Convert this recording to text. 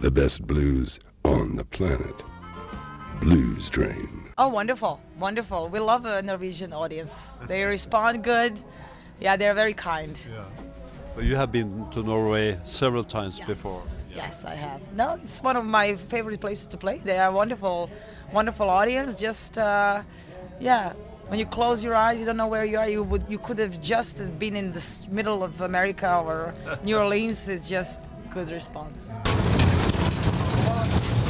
The best blues on the planet. Blues Train. Oh, wonderful, wonderful. We love a Norwegian audience. They respond good. Yeah, they're very kind. Yeah. But you have been to Norway several times before. Yes, I have. No, it's one of my favorite places to play. They are wonderful, wonderful audience. Just, yeah, when you close your eyes, you don't know where you are. You could have just been in the middle of America or New Orleans. It's just good response.